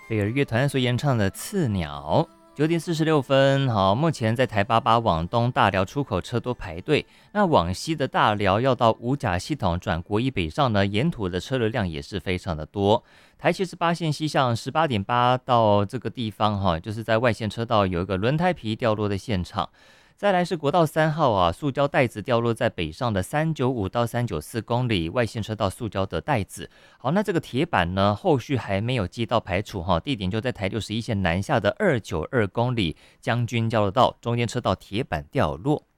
飞儿乐团所演唱的《刺鸟》。9点46分，好，目前在台88往东大寮出口车多排队，那往西的大寮要到五甲系统转国一北上呢，沿途的车流量也是非常的多。台78线西向18.8到这个地方哈，就是在外线车道有一个轮胎皮掉落的现场。再来是国道3号啊，塑胶袋子掉落在北上的395到394公里，外线车道塑胶的袋子。好，那这个铁板呢，后续还没有街道排除哈，地点就在台61线南下的292公里将军交流道中间车道铁板掉落。